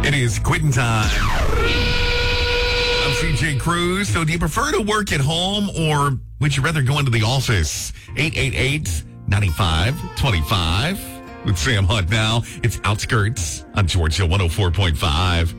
It is quitting time. I'm CJ Cruz. So do you prefer to work at home or would you rather go into the office? 888-9525. With Sam Hunt now. It's Outskirts on Georgia 104.5.